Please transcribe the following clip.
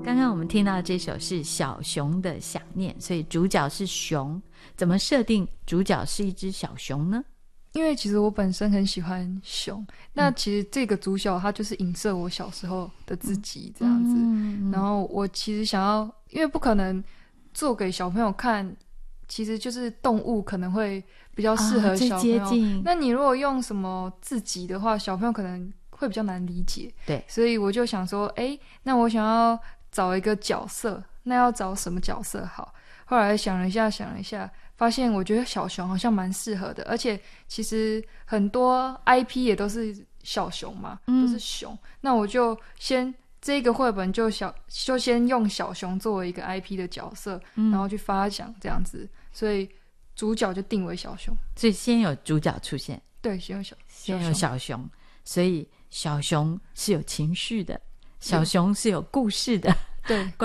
刚刚我们听到的这首是小熊的想念，所以主角是熊，怎么设定主角是一只小熊呢？ 因为其实我本身很喜欢熊，那其实这个主角他就是影射我小时候的自己这样子，然后我其实想要，因为不可能做给小朋友看，其实就是动物可能会比较适合小朋友， 最接近。 那你如果用什么自己的话，小朋友可能会比较难理解， 对， 所以我就想说，那我想要找一个角色，那要找什么角色好？后来想了一下，发现我觉得小熊好像蛮适合的，而且其实很多 IP 也都是小熊嘛，都是熊。那我就先这个绘本就先用小熊作为一个 IP 的角色，然后去发想这样子，所以主角就定为小熊。 所以先有主角出现， 对，先有小熊，所以小熊是有情绪的，小熊是有故事的， 对。